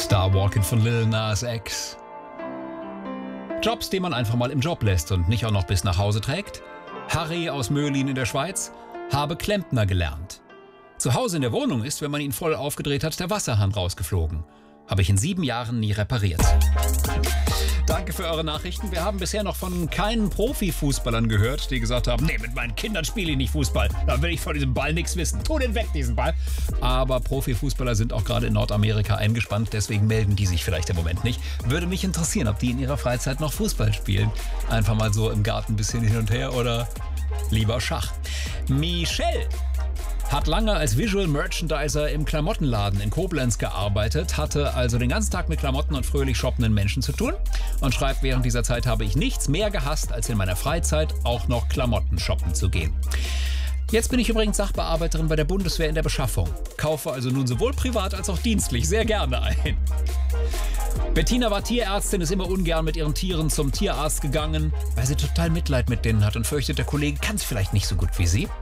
Starwalking von Lil Nas X. Jobs, die man einfach mal im Job lässt und nicht auch noch bis nach Hause trägt. Harry aus Möhlin in der Schweiz habe Klempner gelernt. Zu Hause in der Wohnung ist, wenn man ihn voll aufgedreht hat, der Wasserhahn rausgeflogen. Habe ich in 7 Jahren nie repariert. Danke für eure Nachrichten. Wir haben bisher noch von keinen Profifußballern gehört, die gesagt haben, nee, mit meinen Kindern spiele ich nicht Fußball. Da will ich von diesem Ball nichts wissen. Tu den weg, diesen Ball. Aber Profifußballer sind auch gerade in Nordamerika eingespannt, deswegen melden die sich vielleicht im Moment nicht. Würde mich interessieren, ob die in ihrer Freizeit noch Fußball spielen. Einfach mal so im Garten ein bisschen hin und her oder lieber Schach. Michelle hat lange als Visual Merchandiser im Klamottenladen in Koblenz gearbeitet, hatte also den ganzen Tag mit Klamotten und fröhlich shoppenden Menschen zu tun und schreibt, während dieser Zeit habe ich nichts mehr gehasst, als in meiner Freizeit auch noch Klamotten shoppen zu gehen. Jetzt bin ich übrigens Sachbearbeiterin bei der Bundeswehr in der Beschaffung. Kaufe also nun sowohl privat als auch dienstlich sehr gerne ein. Bettina war Tierärztin, ist immer ungern mit ihren Tieren zum Tierarzt gegangen, weil sie total Mitleid mit denen hat und fürchtet, der Kollege kann es vielleicht nicht so gut wie sie.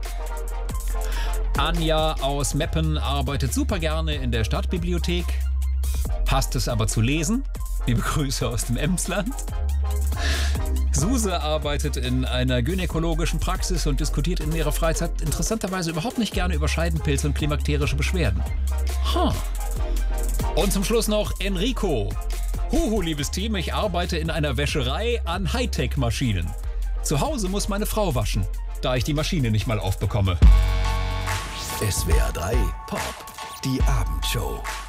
Anja aus Meppen arbeitet super gerne in der Stadtbibliothek, hasst es aber zu lesen. Liebe Grüße aus dem Emsland. Suse arbeitet in einer gynäkologischen Praxis und diskutiert in ihrer Freizeit interessanterweise überhaupt nicht gerne über Scheidenpilze und klimakterische Beschwerden. Und zum Schluss noch Enrico. Huhu, liebes Team, ich arbeite in einer Wäscherei an Hightech-Maschinen. Zu Hause muss meine Frau waschen, da ich die Maschine nicht mal aufbekomme. SWR 3 Pop, die Abendshow.